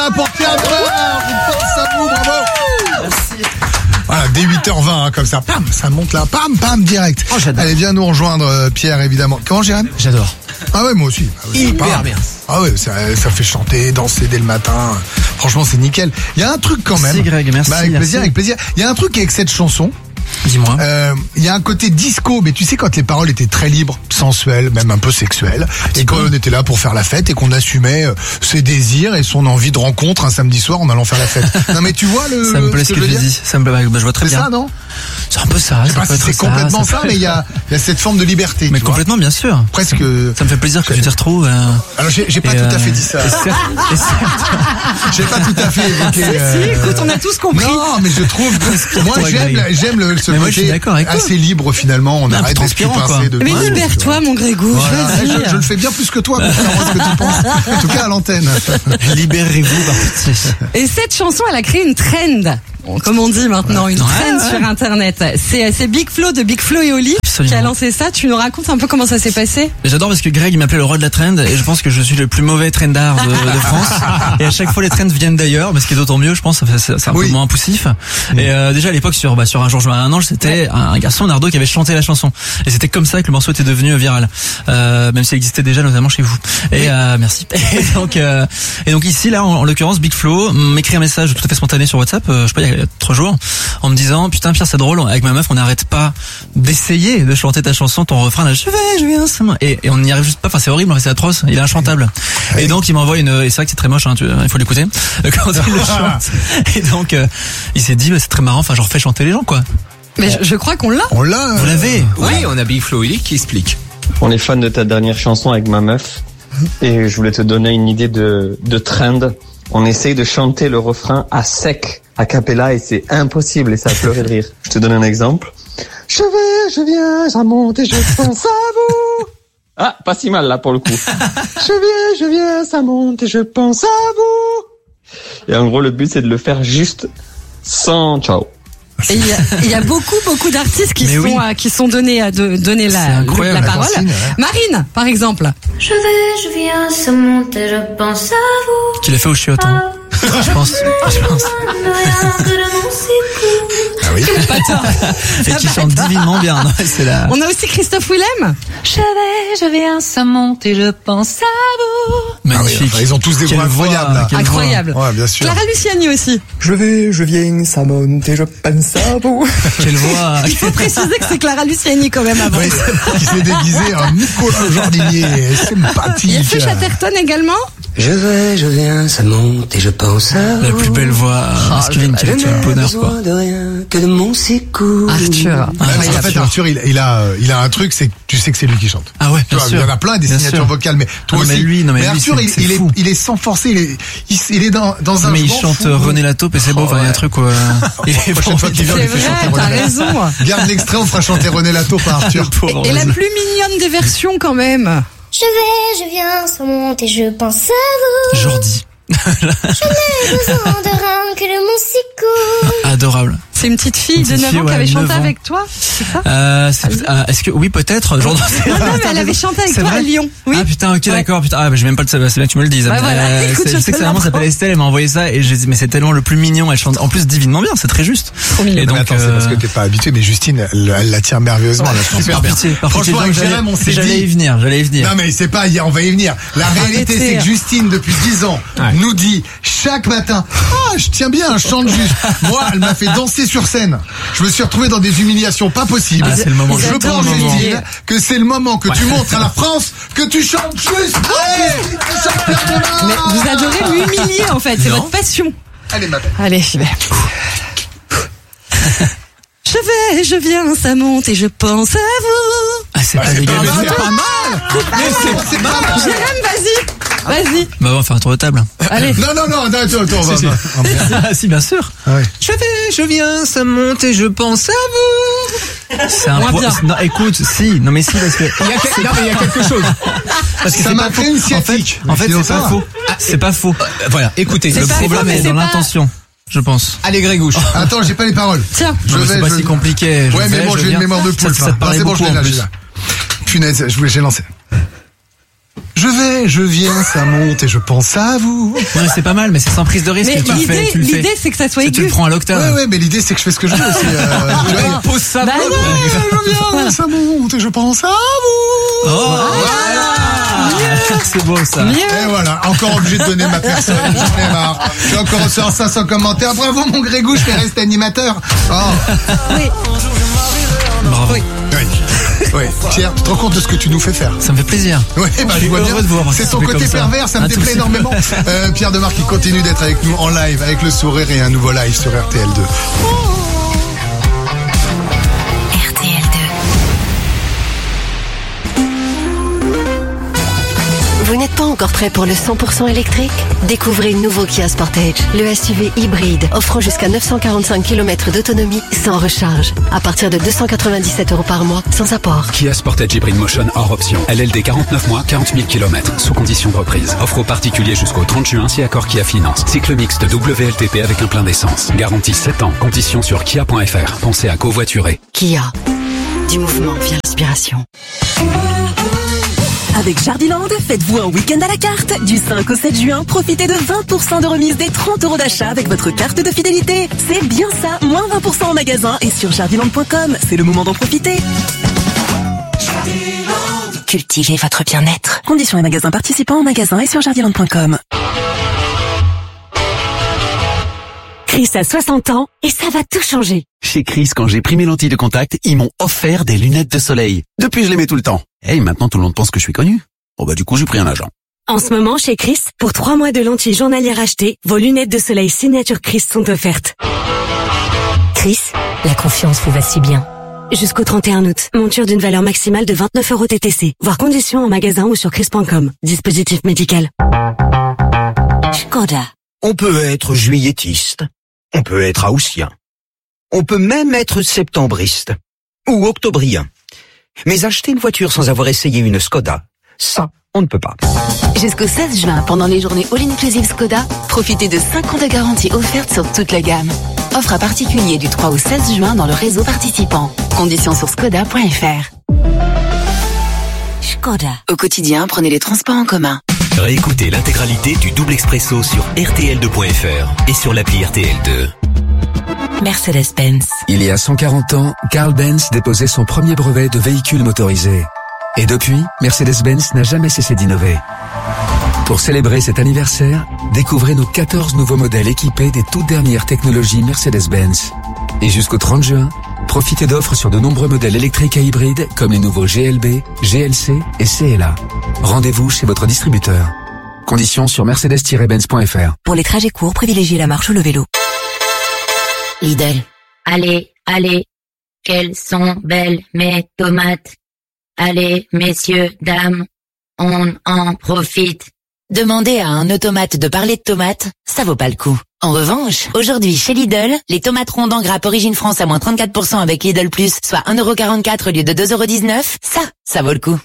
applaudissements pour Pierre Demeur. Je pense à vous, bravo. Merci. Voilà, dès 8h20, comme ça, pam, ça monte là, pam, direct. Oh, j'adore. Allez, viens nous rejoindre, Pierre, évidemment. Comment, Jérém? J'adore. Ah ouais, moi aussi. Hyper bien. Ah ouais, ça fait chanter, danser dès le matin. Franchement, c'est nickel. Il y a un truc quand même. Merci Greg, merci. Avec plaisir. Il y a un truc avec cette chanson. Dis-moi. Il y a un côté disco, mais tu sais quand les paroles étaient très libres, sensuelles, même un peu sexuelles, et quand on était là pour faire la fête et qu'on assumait ses désirs et son envie de rencontre un samedi soir en allant faire la fête. Non mais tu vois ça me plaît ce que tu dis. Ça me plaît, je vois très bien. C'est ça, non? C'est un peu ça. C'est complètement ça, mais il y a cette forme de liberté. Mais complètement, bien sûr. Presque. Ça me fait plaisir que tu t'y retrouves. Alors j'ai pas tout à fait dit ça. J'ai pas tout à fait évoqué. Si, écoute, on a tous compris. Non, mais je trouve que moi j'aime ce côté assez libre finalement. On arrête d'esprit pincé de. Mais libère-toi, mon Grégou. Je le fais bien plus que toi. Contrairement à ce que tu penses. En tout cas à l'antenne. Libérez-vous. Et cette chanson, elle a créé une trend. Comme on dit maintenant, une trend sur Internet. C'est Big Flo de Big Flo et Oli qui a lancé ça. Tu nous racontes un peu comment ça s'est passé? J'adore parce que Greg il m'appelait le roi de la trend et je pense que je suis le plus mauvais trendard de France. Et à chaque fois les trends viennent d'ailleurs, mais ce qui est d'autant mieux, je pense, c'est un peu moins poussif. Et déjà à l'époque sur un jour à un ange, c'était un garçon Nardo qui avait chanté la chanson. Et c'était comme ça que le morceau était devenu viral. Même s'il existait déjà notamment chez vous. Et merci. Et donc ici là en l'occurrence Big Flo m'écrit un message tout à fait spontané sur WhatsApp, je sais pas, il y a 3 jours, en me disant putain Pierre c'est drôle, avec ma meuf on n'arrête pas d'essayer de chanter ta chanson, ton refrain là, je viens et on n'y arrive juste pas, enfin c'est horrible, c'est atroce, il est inchantable. Et donc il m'envoie et c'est vrai que c'est très moche, il faut l'écouter quand il le chante. Et donc il s'est dit c'est très marrant, enfin je refais chanter les gens quoi. Mais je crois qu'on l'a. Vous l'avez? Oui, on a Big Flo et Oli qui explique. On est fan de ta dernière chanson avec ma meuf et je voulais te donner une idée de trend. On essaye de chanter le refrain à sec, a cappella, et c'est impossible et ça a pleuré de rire. Je te donne un exemple. Je viens, ça monte et je pense à vous. Ah, pas si mal là pour le coup. Je viens, ça monte et je pense à vous. Et en gros, le but c'est de le faire juste sans ciao. Et il y a beaucoup d'artistes qui sont donnés à donner la parole. Marine, par exemple. Je viens, ça monte et je pense à vous. Tu l'as fait au chiotte, hein. Je pense. Ah oui. Et qui chante divinement bien. Non, c'est là. On a aussi Christophe Willem. Je viens, ça monte et je pense à vous. Magnifique. Ils ont tous des voix incroyables. Incroyable. Ouais, bien sûr. Clara Luciani aussi. Je viens, ça monte et je pense à vous. Quelle voix. Il faut préciser que c'est Clara Luciani quand même avant. Oui, qui s'est déguisé en Nicolas Jordinier. Sympathique. Il y a Feu Chatterton également. Je viens, ça monte et je pense à vous. La plus belle voix masculine qui a tué le bonheur, quoi. De rien que de mon secours. Arthur. En fait, Arthur, il a un truc, c'est que tu sais que c'est lui qui chante. Ah ouais, bien sûr. Il y en a plein des signatures vocales, mais toi aussi. Mais Arthur, il est sans forcer, il est dans un. Mais il chante René Lataupe et c'est beau, il y a un truc où, il est prochaine fois qu'il vient, il fait chanter René. T'as raison. Garde l'extrait, on fera chanter René Lataupe à Arthur. Et la plus mignonne des versions quand même. Je viens, ça monte et je pense à vous. Jordi. Je n'ai besoin de rien que de mon secours. Adorable. C'est une petite fille de 9 ans qui avait chanté avec toi, c'est ça? Est-ce que, oui, peut-être, genre, non, mais elle avait chanté avec toi à Lyon. Oui. Ah, putain, ok, d'accord, putain, je vais même pas le savoir, c'est bien que tu me le dises. Bah voilà, écoute, je sais que sa maman s'appelle Estelle, elle m'a envoyé ça, et j'ai dit, mais c'est tellement le plus mignon, elle chante, en plus, divinement bien, c'est très juste. Trop mignon. Et donc, attends, c'est parce que t'es pas habitué, mais Justine, elle la tire merveilleusement, elle chante super bien. Franchement, avec Jérém, on s'est dit. J'allais y venir. Non, mais c'est pas, on va y venir. La réalité, c'est que Justine, depuis 10 ans, nous dit, chaque matin, je tiens bien, je chante juste. Moi, elle m'a fait danser sur scène. Je me suis retrouvé dans des humiliations pas possibles. C'est le moment. Je pense, Justine, que c'est le moment que tu montres à la France que tu chantes juste. Mais vous adorez m'humilier en fait, c'est votre passion. Allez, ma belle. Allez, j'y vais. Je viens, ça monte et je pense à vous. Ah, c'est pas dégueu. C'est pas mal. C'est pas mal. Jérém, vas-y. Bah, on va faire un tour de table. Allez. Non, attends, Si, bien sûr. Ouais. Je viens, ça monte et je pense à vous. C'est un point. Non, écoute, si. Non, mais si, parce que. Il y a quelque chose. Parce que ça m'a fait une sciatique. En fait, c'est pas faux. C'est pas faux. Voilà, écoutez. Le problème est dans l'intention. Je pense. Allez, Grégouche. Attends, j'ai pas les paroles. Tiens. C'est pas si compliqué. Ouais, mais bon, j'ai une mémoire de poule. Ça te paraît beaucoup en plus. Punaise, j'ai lancé. je viens, ça monte et je pense à vous. Non, c'est pas mal, mais c'est sans prise de risque. Mais l'idée, c'est que ça soit aigu. Tu le prends à l'octave. Ouais, mais l'idée, c'est que je fais ce que je veux aussi. Pose ça. Bah non. Je viens, ça monte et je pense à vous. Oh, voilà. C'est beau, ça. Et voilà, encore obligé de donner ma personne. J'en ai marre. J'ai encore reçu 500 commentaires. Bravo, mon Grégou, je vais rester animateur. Oh. Oui. Bravo. Oui. Oui. Pierre, tu te rends compte de ce que tu nous fais faire? Ça me fait plaisir. Oui, je vois bien. C'est ton côté pervers, ça me déplaît énormément. Pierre Demar qui continue d'être avec nous en live, avec le sourire et un nouveau live sur RTL2. Vous n'êtes pas encore prêt pour le 100% électrique? Découvrez le nouveau Kia Sportage, le SUV hybride, offrant jusqu'à 945 km d'autonomie sans recharge. À partir de 297 € par mois, sans apport. Kia Sportage Hybrid Motion hors option. LLD 49 mois, 40 000 km, sous condition de reprise. Offre aux particuliers jusqu'au 30 juin si accord Kia Finance. Cycle mixte WLTP avec un plein d'essence. Garantie 7 ans. Conditions sur kia.fr. Pensez à covoiturer. Kia. Du mouvement via l'inspiration. Avec Jardiland, faites-vous un week-end à la carte. Du 5 au 7 juin, profitez de 20% de remise des 30 € d'achat avec votre carte de fidélité. C'est bien ça, moins 20% en magasin et sur jardiland.com. C'est le moment d'en profiter. Cultivez votre bien-être. Conditions et magasins participants en magasin et sur jardiland.com. Chris a 60 ans et ça va tout changer. Chez Chris, quand j'ai pris mes lentilles de contact, ils m'ont offert des lunettes de soleil. Depuis, je les mets tout le temps. Et maintenant, tout le monde pense que je suis connu. Bon du coup, j'ai pris un agent. En ce moment, chez Chris, pour 3 mois de lentilles journalières achetées, vos lunettes de soleil signature Chris sont offertes. Chris, la confiance vous va si bien. Jusqu'au 31 août, monture d'une valeur maximale de 29 € TTC. Voir conditions en magasin ou sur chris.com. Dispositif médical. Skoda. On peut être juilletiste. On peut être haussien. On peut même être septembriste. Ou octobrien. Mais acheter une voiture sans avoir essayé une Skoda, ça, on ne peut pas. Jusqu'au 16 juin, pendant les journées All-Inclusive Skoda, profitez de 5 ans de garantie offerte sur toute la gamme. Offre à particulier du 3 au 16 juin dans le réseau participant. Conditions sur skoda.fr. Skoda. Au quotidien, prenez les transports en commun. Réécoutez l'intégralité du Double Expresso sur RTL2.fr et sur l'appli RTL2. Mercedes-Benz. Il y a 140 ans, Carl Benz déposait son premier brevet de véhicule motorisé. Et depuis, Mercedes-Benz n'a jamais cessé d'innover. Pour célébrer cet anniversaire, découvrez nos 14 nouveaux modèles équipés des toutes dernières technologies Mercedes-Benz. Et jusqu'au 30 juin, profitez d'offres sur de nombreux modèles électriques et hybrides comme les nouveaux GLB, GLC et CLA. Rendez-vous chez votre distributeur. Conditions sur mercedes-benz.fr. Pour les trajets courts, privilégiez la marche ou le vélo. Lidl. Allez, quelles sont belles mes tomates. Allez, messieurs, dames, on en profite. Demander à un automate de parler de tomates, ça vaut pas le coup. En revanche, aujourd'hui chez Lidl, les tomates rondes en grappe Origine France à moins 34% avec Lidl Plus, soit 1,44 € au lieu de 2,19 €, ça vaut le coup.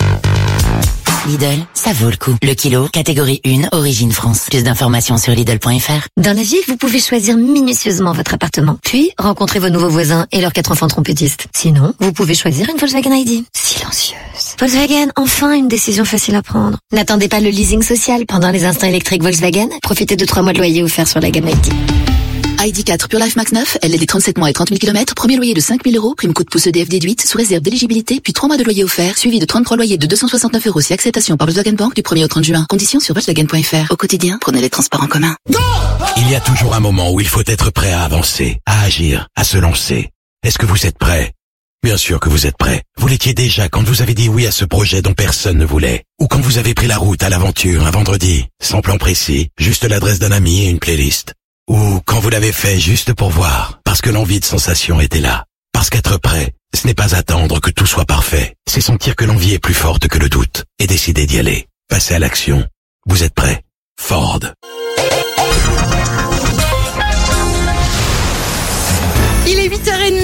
Lidl, ça vaut le coup. Le kilo, catégorie 1, Origine France. Plus d'informations sur Lidl.fr. Dans la vie, vous pouvez choisir minutieusement votre appartement. Puis, rencontrer vos nouveaux voisins et leurs 4 enfants trompettistes. Sinon, vous pouvez choisir une Volkswagen ID. Silencieuse. Volkswagen, enfin une décision facile à prendre. N'attendez pas le leasing social pendant les instants électriques Volkswagen. Profitez de 3 mois de loyer offerts sur la gamme ID. ID4 Pure Life Max 9, LLD 37 mois et 30 000 km, premier loyer de 5 000 €, prime coup de pouce EDF déduite, sous réserve d'éligibilité, puis 3 mois de loyer offert, suivi de 33 loyers de 269 € si acceptation par Volkswagen Bank du 1er au 30 juin. Conditions sur Volkswagen.fr. Au quotidien, prenez les transports en commun. Il y a toujours un moment où il faut être prêt à avancer, à agir, à se lancer. Est-ce que vous êtes prêt? Bien sûr que vous êtes prêt. Vous l'étiez déjà quand vous avez dit oui à ce projet dont personne ne voulait. Ou quand vous avez pris la route à l'aventure un vendredi, sans plan précis, juste l'adresse d'un ami et une playlist. Ou quand vous l'avez fait juste pour voir, parce que l'envie de sensation était là. Parce qu'être prêt, ce n'est pas attendre que tout soit parfait. C'est sentir que l'envie est plus forte que le doute et décider d'y aller. Passer à l'action. Vous êtes prêt? Ford. Il est 8h30, Pierre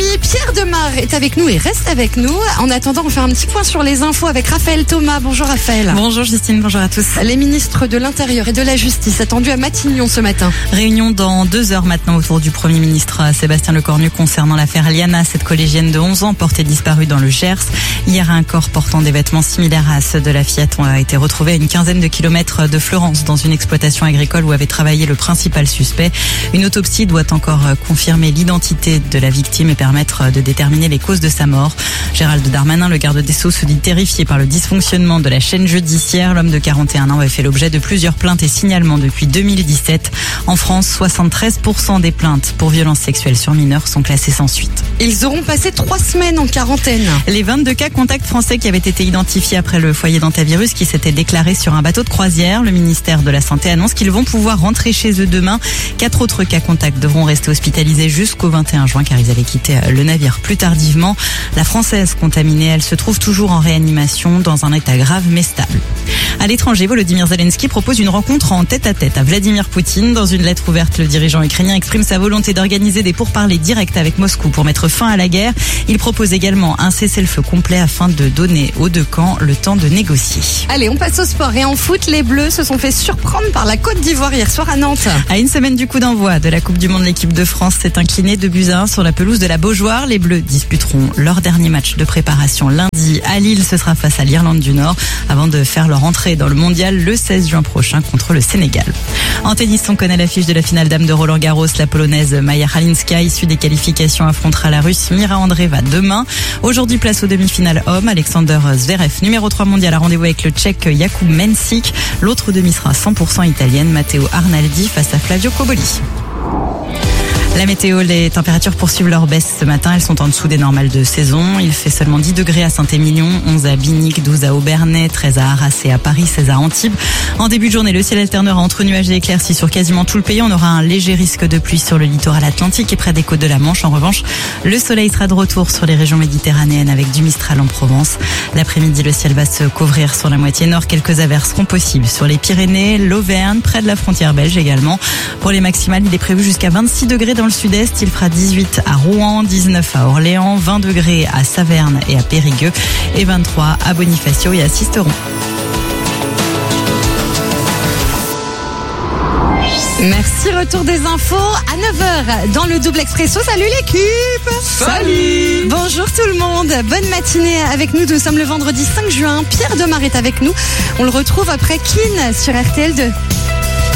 Pierre Demar est avec nous et reste avec nous. En attendant, on fait un petit point sur les infos avec Raphaël Thomas. Bonjour Raphaël. Bonjour Justine, bonjour à tous. Les ministres de l'Intérieur et de la Justice attendus à Matignon ce matin. Réunion dans 2 heures maintenant autour du Premier ministre Sébastien Lecornu concernant l'affaire Liana, cette collégienne de 11 ans portée disparue dans le Gers. Hier, un corps portant des vêtements similaires à ceux de la fillette a été retrouvé à une quinzaine de kilomètres de Fleurance dans une exploitation agricole où avait travaillé le principal suspect. Une autopsie doit encore confirmer l'identité de la victime et permettre de déterminer les causes de sa mort. Gérald Darmanin, le garde des Sceaux, se dit terrifié par le dysfonctionnement de la chaîne judiciaire. L'homme de 41 ans avait fait l'objet de plusieurs plaintes et signalements depuis 2017. En France, 73% des plaintes pour violences sexuelles sur mineurs sont classées sans suite. Ils auront passé 3 semaines en quarantaine. Les 22 cas contacts français qui avaient été identifiés après le foyer d'hantavirus qui s'était déclaré sur un bateau de croisière. Le ministère de la Santé annonce qu'ils vont pouvoir rentrer chez eux demain. 4 autres cas contacts devront rester hospitalisés jusqu'au 21 juin car ils avaient quitté le navire plus tardivement. La Française contaminée, elle se trouve toujours en réanimation dans un état grave mais stable. À l'étranger, Volodymyr Zelensky propose une rencontre en tête-à-tête à Vladimir Poutine. Dans une lettre ouverte, le dirigeant ukrainien exprime sa volonté d'organiser des pourparlers directs avec Moscou pour mettre fin à la guerre. Il propose également un cessez-le-feu complet afin de donner aux 2 camps le temps de négocier. Allez, on passe au sport et en foot, les Bleus se sont fait surprendre par la Côte d'Ivoire hier soir à Nantes. À une semaine du coup d'envoi de la Coupe du Monde, l'équipe de France s'est inclinée 2-1 sur la pelouse de la Beaujoire. Les Bleus disputeront leur dernier match de préparation lundi à Lille. Ce sera face à l'Irlande du Nord avant de faire leur entrée dans le mondial le 16 juin prochain contre le Sénégal. En tennis, on connaît l'affiche de la finale dame de Roland Garros. La Polonaise Maja Halinska, issue des qualifications, affrontera la Russe Mira Andreeva demain. Aujourd'hui, place aux demi-finales hommes. Alexander Zverev, numéro 3 mondial, a rendez-vous avec le Tchèque Jakub Mensik. L'autre demi sera 100% italienne, Matteo Arnaldi face à Flavio Cobolli. La météo, les températures poursuivent leur baisse ce matin. Elles sont en dessous des normales de saison. Il fait seulement 10 degrés à Saint-Émilion, 11 à Binic, 12 à Aubernais, 13 à Arras et à Paris, 16 à Antibes. En début de journée, le ciel alternera entre nuages et éclaircies sur quasiment tout le pays. On aura un léger risque de pluie sur le littoral atlantique et près des côtes de la Manche. En revanche, le soleil sera de retour sur les régions méditerranéennes avec du Mistral en Provence. L'après-midi, le ciel va se couvrir sur la moitié nord. Quelques averses seront possibles sur les Pyrénées, l'Auvergne, près de la frontière belge également. Pour les maximales, il est prévu jusqu'à 26 degrés dans le sud-est. Il fera 18 à Rouen, 19 à Orléans, 20 degrés à Saverne et à Périgueux et 23 à Bonifacio et à Sisteron. Merci, retour des infos à 9h dans le double expresso. Salut l'équipe. Salut. Bonjour tout le monde, bonne matinée avec nous. Nous sommes le vendredi 5 juin, Pierre Demar est avec nous. On le retrouve après Keane sur RTL2.